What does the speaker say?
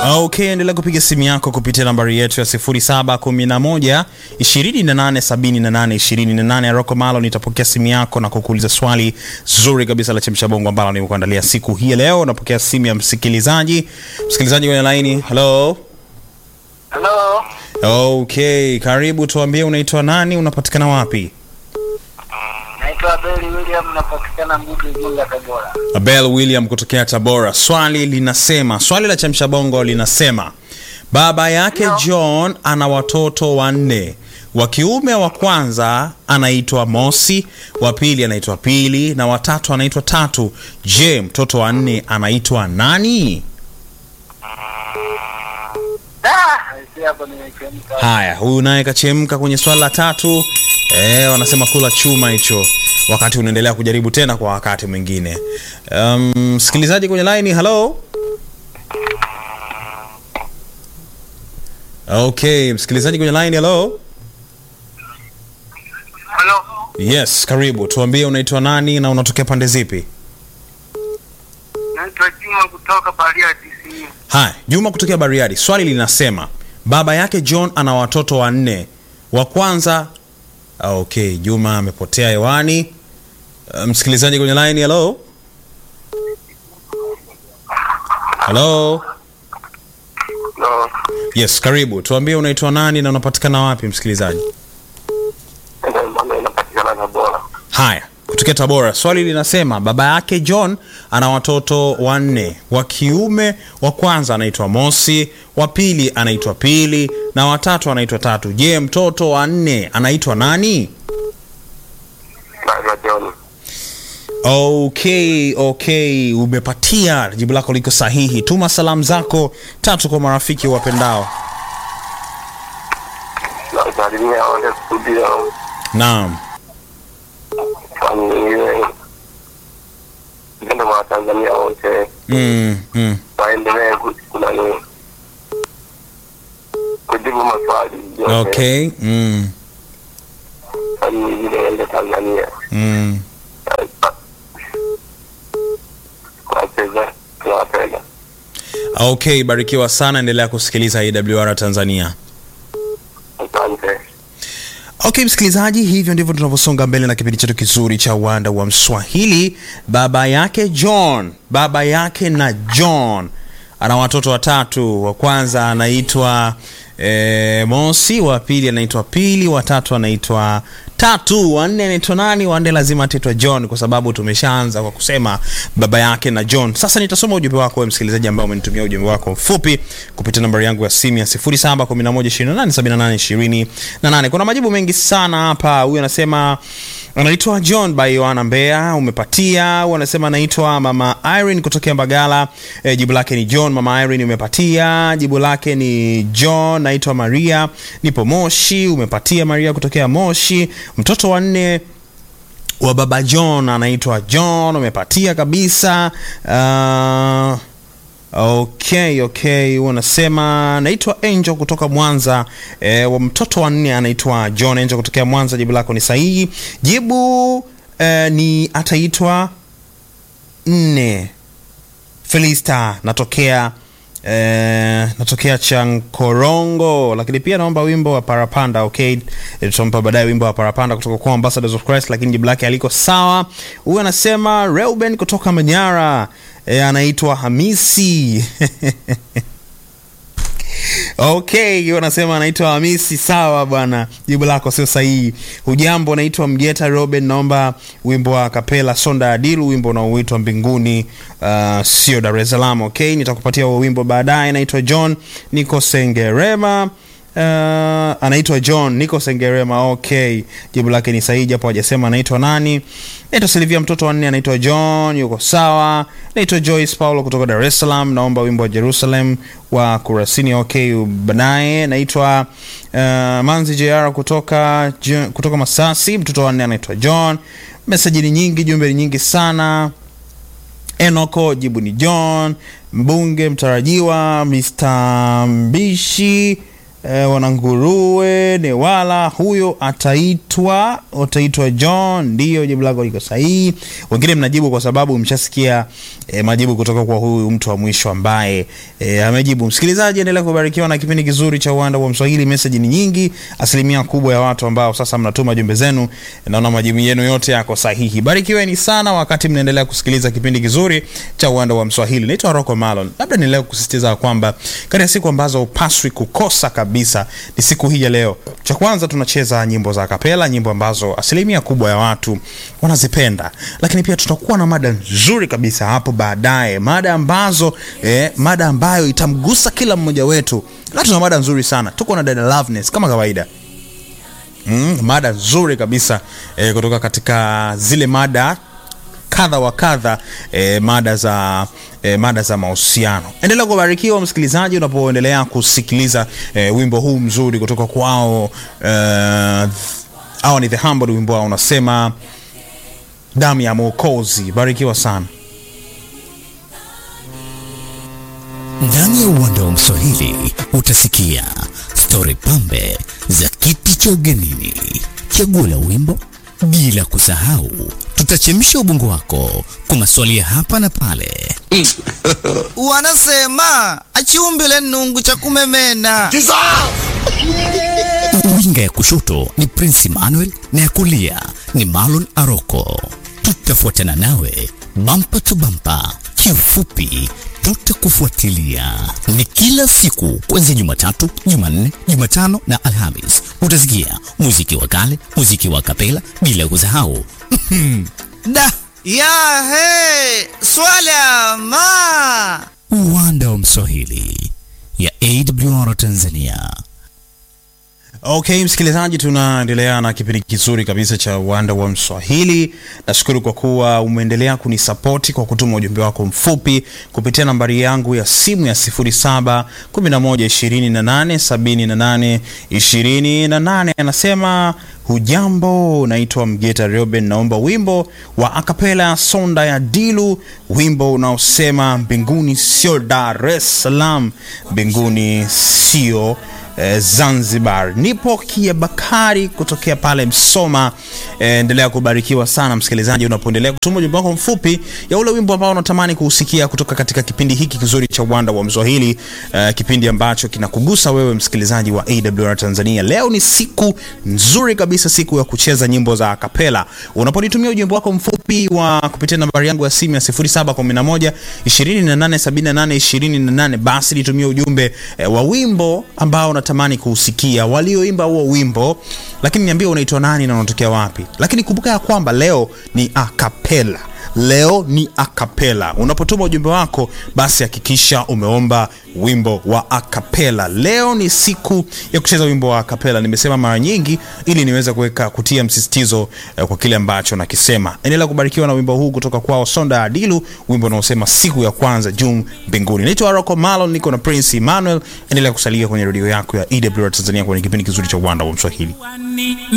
Okay, endelea kupiga simu yako kupitia nambari yetu ya 0711 2878 28. Rocco Malo nitapokea simu yako na kukuuliza swali zuri kabisa la chemsha bongo ambalo nimekuandalia siku hii leo. Napokea simu ya msikilizaji kwenye line. Hello. Hello. Okay, karibu, tuambie unaitwa nani, unapatikana wapi? Naitwa Abel William, napatikana Mguzi, Tabora. Abel William kutokea Tabora. Swali la chemsha bongo linasema baba yake John ana watoto 4. Wa kiume wa kwanza anaitwa Mosi, wa pili anaitwa Pili na wa tatu anaitwa Tatu. Je, mtoto wa 4 anaitwa nani? Haya, huyu naye kachemka kwenye swali la 3. Wanasema kula chuma hicho wakati unaendelea kujaribu tena kwa wakati mwingine. Msikilizaji kwenye line, hello. Okay, msikilizaji kwenye line, hello. Hello. Yes, karibu. Tuambie unaitwa nani na unatokea pande zipi? Naitwa Juma kutoka Bariadi. Hai, Juma kutokea Bariadi. Swali linasema baba yake John ana watoto 4. Wa kwanza okay, Juma amepotea hewani. Msikilizaji kwenye line, hello. Hello. Hello. Yes, karibu. Tuambie unaitwa nani na unapatikana wapi msikilizaji? Napatikana Tabora. Haya, kutokea Tabora. Swali linasema baba yake John ana watoto 4. Wa kiume wa kwanza anaitwa Mosi, wa pili anaitwa Pili na wa tatu anaitwa Tatu. Je, mtoto wa 4 anaitwa nani? John. Okay, umepatia jibu lako liko sahihi. Tuma salamu zako 3 kwa marafiki wapendao. Nasalimia wale studio. Naam. Ndio wa Tanzania wote. Waendelee kujibu maswali. Okay. Ndio Tanzania. Okay, barikiwa sana, endelea kusikiliza AWR Tanzania. Asante. Okay, msikilizaji, hivyo ndivyo tunavyosonga mbele na kipindi chetu kizuri cha Uwanda wa Mswahili. Baba yake na John ana watoto 3. Wa kwanza anaitwa Mosi, wa pili anaitwa Pili, wa tatu anaitwa Tatu, wa 4 anaitwa nani? Wa 4 lazima ataitwa John kwa sababu tumeshaanza kwa kusema baba yake na John. Sasa nitasoma ujumbe wako wewe msikilizaji ambao umenitumia ujumbe wako mfupi kupitia nambari yangu ya simu ya 0711287828. Kuna majibu mengi sana hapa. Huyu anasema anaitwa John by Yohana Mbeya, umepatia. Huyu anasema anaitwa Mama Irene kutokea Mbagala, jibu lake ni John. Mama Irene umepatia. Jibu lake ni John. Naitwa Maria, nipo Moshi, umepatia Maria kutokea Moshi. Mtoto wa 4 wa baba John anaitwa John, umepatia kabisa. Okay, unasema naitwa Angel kutoka Mwanza. Wa mtoto wa 4 anaitwa John. Angel kutokea Mwanza, jibu lako ni sahihi. Jibu ni ataitwa 4 Felista, natokea Chankorongo, lakini pia naomba wimbo wa Parapanda. Okay, tutampa baadaye wimbo wa Parapanda kutoka kwa Ambassadors of Christ, lakini jibu lake aliko sawa. Huyu anasema Reuben kutoka Manyara, anaitwa Hamisi. Okay, wanasema anaitwa Hamisi, sawa bwana, jibu lako sio sahihi. Hujambo, naitwa Mgeta Robin, naomba wimbo wa Kapela Sonda Adilu, wimbo unaoitwa Mbinguni, sio Dar es Salaam. Okay, nitakupatia huo wimbo baadaye. Naitwa John, niko Sengerema. Anaitwa John, niko Sengerema. Okay, jibu lake ni sahihi japo hajasema anaitwa nani. Naitwa Silvia, mtoto wa 4 anaitwa John, yuko sawa. Naitwa Joyce Paulo kutoka Dar es Salaam, naomba wimbo wa Jerusalem wa Kurasini. Okay, baadaye. Naitwa Manzi JR kutoka Masasi, mtoto wa 4 anaitwa John. Message ni nyingi, jumbe ni nyingi sana. Enoko, jibu ni John. Mbunge mtarajiwa Mr. Mbishi, Wananguruwe Newala, huyo ataitwa John. Ndio, jibu lako liko sahihi. Wengine mnajibu kwa sababu mshasikia majibu kutoka kwa huyu mtu wa mwisho ambaye amejibu. Msikilizaji, endelea kubarikiwa na kipindi kizuri cha Uwanda wa Mswahili. Message ni nyingi, asilimia kubwa ya watu ambao sasa mnatuma jumbe zenu, naona majibu yenu yote yako sahihi. Barikiweni sana wakati mnaendelea kusikiliza kipindi kizuri cha Uwanda wa Mswahili. Naitwa Rocco Malon. Labda niendelee kusisitiza kwamba kati ya siku ambazo upaswi kukosa kabisa ni siku hii ya leo. Cha kwanza tunacheza nyimbo za kapela, nyimbo ambazo asilimia kubwa ya watu wanazipenda. Lakini pia tutakuwa na mada nzuri kabisa hapo baadaye, mada ambayo itamgusa kila mmoja wetu. Leo tuna mada nzuri sana. Tuko na dada Loveness kama kawaida. Mada nzuri kabisa kutoka katika zile mada kadha wa kadha, mada za mahusiano. Endelea kubarikiwa msikilizaji unapoendelea kusikiliza wimbo huu mzuri kutoka kwao. Hao ni The Humble, wimbo wao unasema damu ya Mwokozi. Barikiwa sana. Ndani ya Uwanda wa Mswahili utasikia story pambe za kiti cha ugenini, chaguo la wimbo, bila kusahau tutachemsha ubongo wako kwa maswali ya hapa na pale. Wanasema achiumbile nungu cha kumemena. Winga ya kushoto ni Prince Emmanuel na ya kulia ni Marlon Aroko. Tutafuatana nawe bumper to bumper. Kiufupi, tutakufuatilia. Ni kila siku kuanzia Jumatatu, Jumanne, Jumatano na Alhamis. Utasikia muziki wa kale, muziki wa kapela, bila kusahau Da ya he swala ma Uwanda wa Mswahili ya AWR Tanzania. Okay, msikilizaji, tunaendelea na kipindi kizuri kabisa cha Uwanda wa Mswahili. Nashukuru kwa kuwa umeendelea kunisapoti kwa kutuma ujumbe wako mfupi kupitia nambari yangu ya simu ya 0711287828. Anasema, hujambo, naitwa Mgeta Reuben, naomba wimbo wa akapela Sonda ya Dilu, wimbo unaosema mbinguni sio Dar es Salaam, mbinguni sio Zanzibar. Nipo Kia Bakari kutokea pale Msoma. Endelea kubarikiwa sana msikilizaji unapoendelea kutuma ujumbe wako mfupi ya ule wimbo ambao unatamani kuusikia kutoka katika kipindi hiki kizuri cha Uwanda wa Mswahili, kipindi ambacho kinakugusa wewe msikilizaji wa AWR Tanzania. Leo ni siku nzuri kabisa, siku ya kucheza nyimbo za akapela. Unaponitumia ujumbe wako mfupi wa kupitia nambari yangu ya simu ya 0711287828, basi nitumie ujumbe wa wimbo ambao unatamani kuusikia, walioimba huo wimbo, lakini niambie unaitwa nani na unatokea wapi. Lakini kumbuka ya kwamba leo ni akapela. Unapotuma ujumbe wako, basi hakikisha umeomba wimbo wa akapela. Leo ni siku ya kucheza wimbo wa akapela. Nimesema mara nyingi ili niweze kutia msisitizo kwa kile ambacho nakisema. Endelea kubarikiwa na wimbo huu kutoka kwao Sonda ya Dilu, wimbo unaosema siku ya kwanza juu mbinguni. Naitwa Rocco Malon, niko na Prince Emmanuel. Endelea kusalia kwenye radio yako ya AWR Tanzania kwenye kipindi kizuri cha Uwanda wa Mswahili.